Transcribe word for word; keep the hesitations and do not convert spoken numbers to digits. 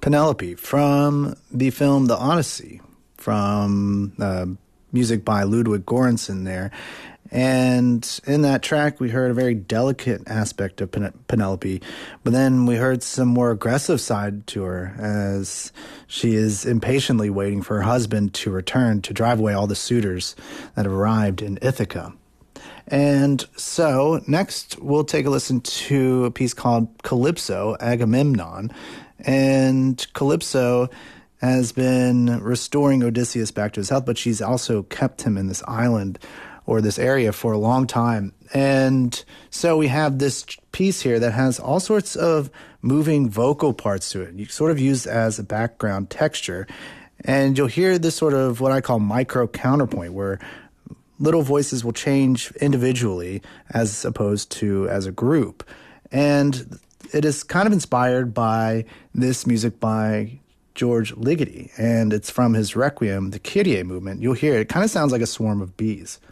Penelope from the film The Odyssey, from uh, music by Ludwig Göransson there. And in that track, we heard a very delicate aspect of Pen- Penelope, but then we heard some more aggressive side to her as she is impatiently waiting for her husband to return to drive away all the suitors that have arrived in Ithaca. And so next we'll take a listen to a piece called Calypso, Agamemnon. And Calypso has been restoring Odysseus back to his health, but she's also kept him in this island or this area for a long time. And so we have this piece here that has all sorts of moving vocal parts to it. You sort of use as a background texture. And you'll hear this sort of what I call micro counterpoint, where little voices will change individually as opposed to as a group. And it is kind of inspired by this music by George Ligeti, and it's from his Requiem, the Kyrie movement. You'll hear it. It kind of sounds like a swarm of bees.